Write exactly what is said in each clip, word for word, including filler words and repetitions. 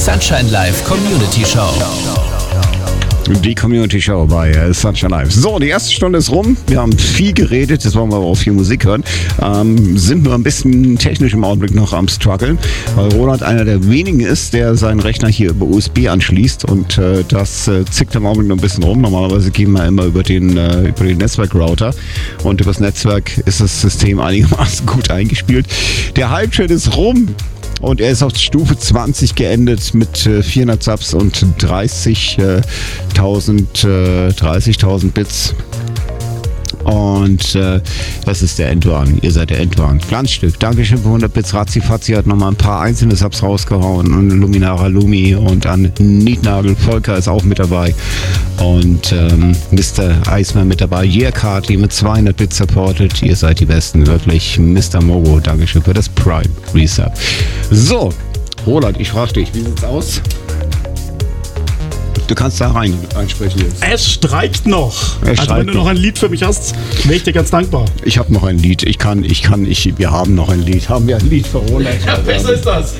Sunshine Live Community Show. Die Community Show bei Sunshine Live. So, die erste Stunde ist rum. Wir haben viel geredet, jetzt wollen wir aber auch viel Musik hören. Ähm, sind nur ein bisschen technisch im Augenblick noch am struggeln, weil Roland einer der wenigen ist, der seinen Rechner hier über U S B anschließt und äh, das äh, zickt im Augenblick noch ein bisschen rum. Normalerweise gehen wir immer über den, äh, über den Netzwerkrouter und übers Netzwerk ist das System einigermaßen gut eingespielt. Der Hype-Chat ist rum. Und er ist auf Stufe zwanzig geendet mit äh, vierhundert Subs und dreißigtausend äh, dreißigtausend Bits. Und äh, das ist der Endwarn. Ihr seid der Endwarn. Glanzstück. Dankeschön für hundert Bits. Razzifatzi hat nochmal ein paar einzelne Subs rausgehauen. Und Luminara Lumi und an Nietnagel. Volker ist auch mit dabei. Und ähm, Mister Eismann mit dabei. Jerkati mit zweihundert Bits supported. Ihr seid die Besten. Wirklich. Mister Mogo. Dankeschön für das Prime Resub. So. Roland, ich frage dich, wie sieht's aus? Du kannst da rein einsprechen jetzt. Es streikt noch. Es also streikt wenn du noch ein Lied für mich hast, wäre ich dir ganz dankbar. Ich habe noch ein Lied. Ich kann, ich kann, ich, wir haben noch ein Lied. Haben wir ein Lied für Roland? Ja, besser ist das.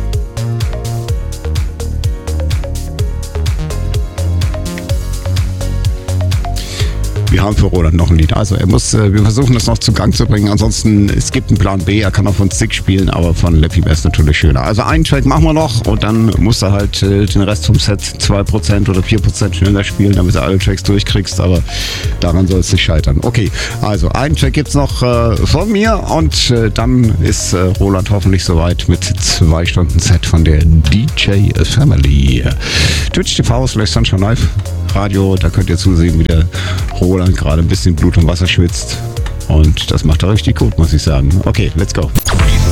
Wir haben für Roland noch ein Lied. Also er muss, äh, wir versuchen das noch zu Gang zu bringen. Ansonsten, es gibt einen Plan B. Er kann auch von Stick spielen, aber von Lappy wäre es natürlich schöner. Also einen Track machen wir noch und dann muss er halt äh, den Rest vom Set zwei Prozent oder vier Prozent schneller spielen, damit du alle Tracks durchkriegst. Aber daran soll es nicht scheitern. Okay, also einen Track gibt's noch äh, von mir und äh, dann ist äh, Roland hoffentlich soweit mit zwei Stunden Set von der D J Family. Twitch T V slash Sunshine Live Radio, da könnt ihr zusehen, wie der Roland gerade ein bisschen Blut und Wasser schwitzt. Und das macht er richtig gut, muss ich sagen. Okay, let's go.